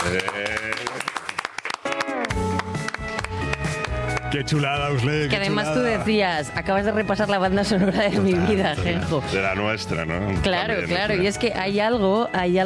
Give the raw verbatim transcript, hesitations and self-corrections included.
Qué chulada, Usle. Que además tú decías, acabas de repasar la banda sonora de mi vida, Genjo. De la nuestra, ¿no? Claro, También, claro, ¿no? y es que hay algo, hay algo